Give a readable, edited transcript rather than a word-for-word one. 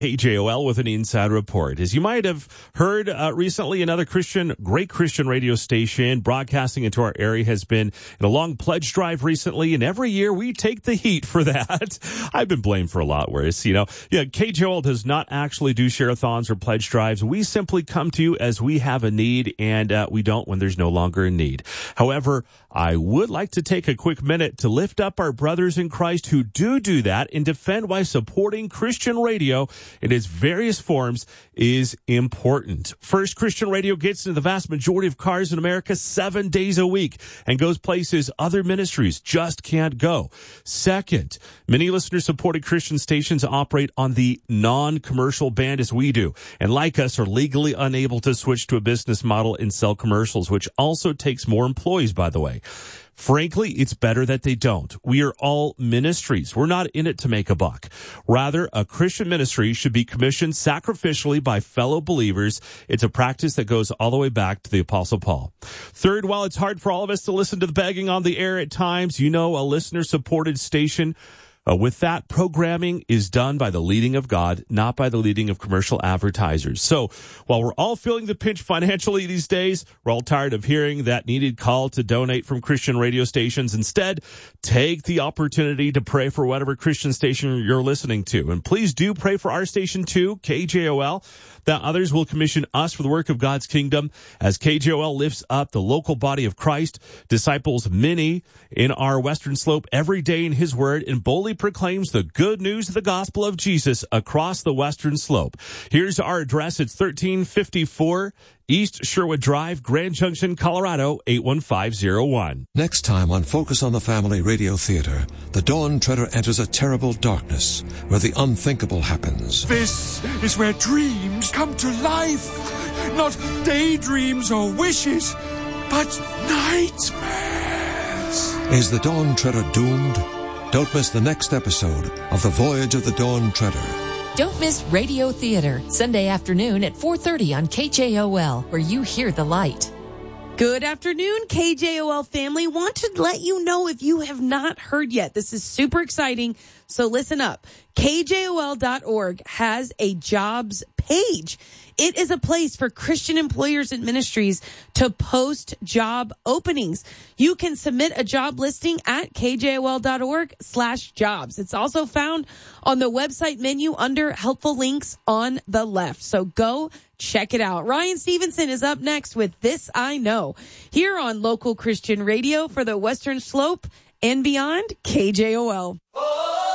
KJOL with an inside report. As you might have heard recently, another great Christian radio station broadcasting into our area has been in a long pledge drive recently, and every year we take the heat for that. I've been blamed for a lot worse. KJOL does not actually do share-a-thons or pledge drives. We simply come to you as we have a need, and we don't when there's no longer a need. However, I would like to take a quick minute to lift up our brothers in Christ who do that and defend why supporting Christian radio in its various forms is important. First, Christian radio gets into the vast majority of cars in America 7 days a week and goes places other ministries just can't go. Second, many listener-supported Christian stations operate on the non-commercial band as we do, and like us are legally unable to switch to a business model and sell commercials, which also takes more employees, by the way. Frankly, it's better that they don't. We are all ministries. We're not in it to make a buck. Rather, a Christian ministry should be commissioned sacrificially by fellow believers. It's a practice that goes all the way back to the Apostle Paul. Third, while it's hard for all of us to listen to the begging on the air at times, a listener-supported station with that, programming is done by the leading of God, not by the leading of commercial advertisers. So while we're all feeling the pinch financially these days, we're all tired of hearing that needed call to donate from Christian radio stations. Instead, take the opportunity to pray for whatever Christian station you're listening to. And please do pray for our station too, KJOL, that others will commission us for the work of God's kingdom as KJOL lifts up the local body of Christ, disciples many in our Western Slope every day in His Word, and boldly proclaims the good news of the gospel of Jesus across the Western Slope. Here's our address. It's 1354 East Sherwood Drive, Grand Junction, Colorado, 81501. Next time on Focus on the Family Radio Theater, the Dawn Treader enters a terrible darkness where the unthinkable happens. This is where dreams come to life. Not daydreams or wishes, but nightmares. Is the Dawn Treader doomed? Don't miss the next episode of The Voyage of the Dawn Treader. Don't miss Radio Theater, Sunday afternoon at 4:30 on KJOL, where you hear the light. Good afternoon, KJOL family. Want to let you know if you have not heard yet. This is super exciting, so listen up. KJOL.org has a jobs page. It is a place for Christian employers and ministries to post job openings. You can submit a job listing at kjol.org/jobs. It's also found on the website menu under helpful links on the left. So go check it out. Ryan Stevenson is up next with This I Know here on Local Christian Radio for the Western Slope and beyond, KJOL.